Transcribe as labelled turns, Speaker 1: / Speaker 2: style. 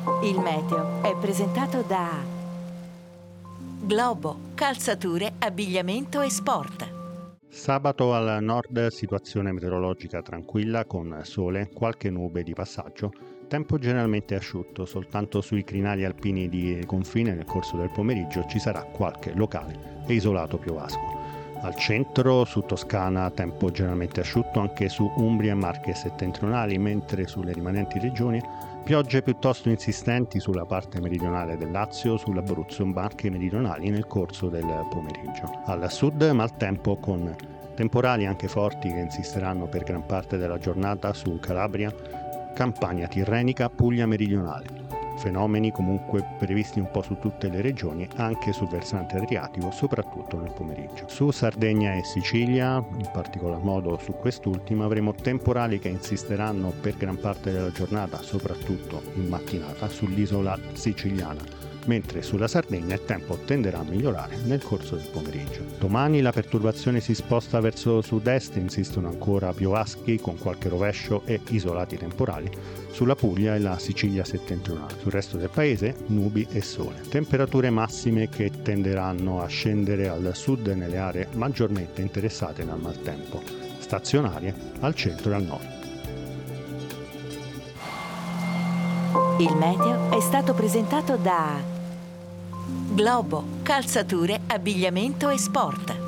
Speaker 1: Il meteo è presentato da Globo, calzature, abbigliamento e sport.
Speaker 2: Sabato al nord situazione meteorologica tranquilla con sole, qualche nube di passaggio, tempo generalmente asciutto, soltanto sui crinali alpini di confine nel corso del pomeriggio ci sarà qualche locale e isolato piovasco. Al centro, su Toscana, tempo generalmente asciutto anche su Umbria e Marche settentrionali, mentre sulle rimanenti regioni piogge piuttosto insistenti sulla parte meridionale del Lazio, sull'Abruzzo e Marche meridionali nel corso del pomeriggio. Al sud maltempo con temporali anche forti che insisteranno per gran parte della giornata su Calabria, Campania tirrenica, Puglia meridionale. Fenomeni comunque previsti un po' su tutte le regioni, anche sul versante adriatico, soprattutto nel pomeriggio. Su Sardegna e Sicilia, in particolar modo su quest'ultima, avremo temporali che insisteranno per gran parte della giornata, soprattutto in mattinata, sull'isola siciliana, mentre sulla Sardegna il tempo tenderà a migliorare nel corso del pomeriggio. Domani la perturbazione si sposta verso sud-est, insistono ancora piovaschi con qualche rovescio e isolati temporali sulla Puglia e la Sicilia settentrionale. Sul resto del paese nubi e sole. Temperature massime che tenderanno a scendere al sud nelle aree maggiormente interessate dal maltempo, stazionarie al centro e al nord.
Speaker 1: Il meteo è stato presentato da Globo, calzature, abbigliamento e sport.